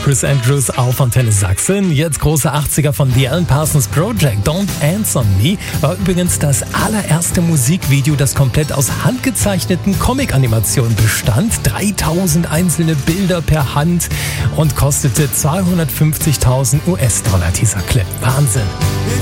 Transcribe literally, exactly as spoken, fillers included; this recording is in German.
Chris Andrews auf Antenne Sachsen. Jetzt große achtziger von The Alan Parsons Project. Don't Answer Me war übrigens das allererste Musikvideo, das komplett aus handgezeichneten Comic-Animationen bestand. dreitausend einzelne Bilder per Hand und kostete zweihundertfünfzigtausend U S-Dollar dieser Clip. Wahnsinn.